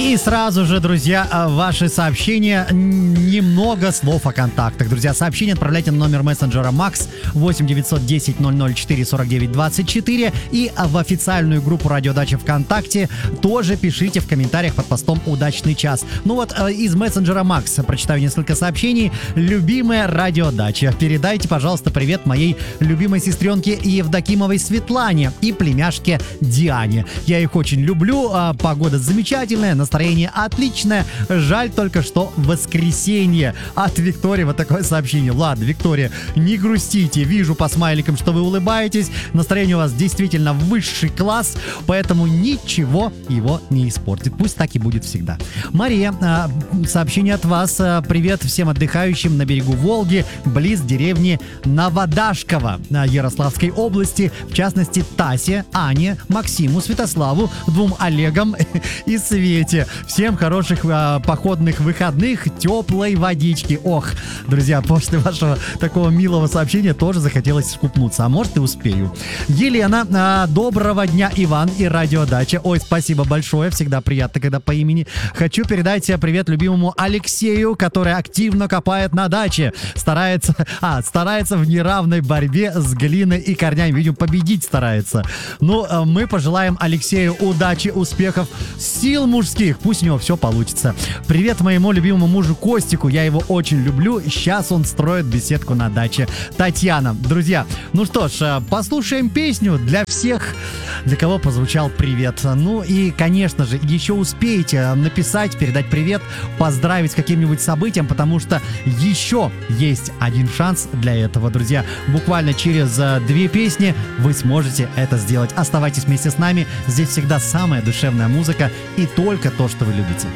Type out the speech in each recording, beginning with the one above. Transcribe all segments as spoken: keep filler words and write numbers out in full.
И сразу же, друзья, ваши сообщения, немного слов о контактах. Друзья, сообщения отправляйте на номер мессенджера Макс восемь девятьсот десять ноль ноль четыре сорок девять двадцать четыре и в официальную группу Радиодача ВКонтакте тоже пишите в комментариях под постом «Удачный час». Ну вот, из мессенджера Макс прочитаю несколько сообщений. Любимая Радиодача, передайте, пожалуйста, привет моей любимой сестренке Евдокимовой Светлане и племяшке Диане. Я их очень люблю, погода замечательная, настроение отличное. Жаль только, что воскресенье. От Виктории вот такое сообщение. Ладно, Виктория, не грустите. Вижу по смайликам, что вы улыбаетесь. Настроение у вас действительно высший класс, поэтому ничего его не испортит. Пусть так и будет всегда. Мария, сообщение от вас. Привет всем отдыхающим на берегу Волги, близ деревни Новодашково Ярославской области. В частности, Тасе, Ане, Максиму, Святославу, двум Олегам и Свете. Всем хороших э, походных выходных, теплой водички. Ох, друзья, после вашего такого милого сообщения тоже захотелось скупнуться. А может и успею. Елена, э, доброго дня, Иван и Радиодача. Ой, спасибо большое, всегда приятно, когда по имени. Хочу передать привет любимому Алексею, который активно копает на даче. Старается, а, старается в неравной борьбе с глиной и корнями. Видимо, победить старается. Ну, э, мы пожелаем Алексею удачи, успехов, сил мужских. Пусть у него все получится. Привет моему любимому мужу Костику. Я его очень люблю. Сейчас он строит беседку на даче. Татьяна. Друзья, ну что ж, послушаем песню для всех, для кого прозвучал привет. Ну и, конечно же, еще успеете написать, передать привет, поздравить с каким-нибудь событием, потому что еще есть один шанс для этого, друзья. Буквально через две песни вы сможете это сделать. Оставайтесь вместе с нами. Здесь всегда самая душевная музыка и только то, что вы любите.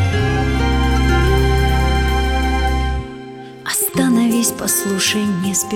Остановись, послушай, не спеши.